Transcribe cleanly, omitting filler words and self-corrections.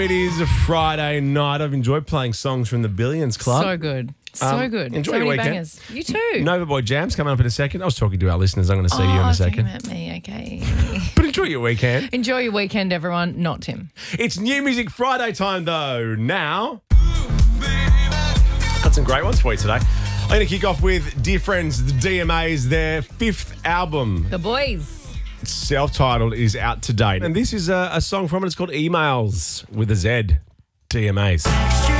It is a Friday night. I've enjoyed playing songs from the Billions Club. So good. So good. Enjoy so your many weekend. Bangers. You too. Nova Boy Jam's coming up in a second. I was talking to our listeners. I'm going to see you in a second. Talking about me, okay. But enjoy your weekend. Enjoy your weekend, everyone. Not Tim. It's New Music Friday time, though. Now, got some great ones for you today. I'm going to kick off with Dear Friends, the DMAs, their fifth album. The boys. Self-titled is out today. And this is a song from it. It's called Emails with a Z. DMAs.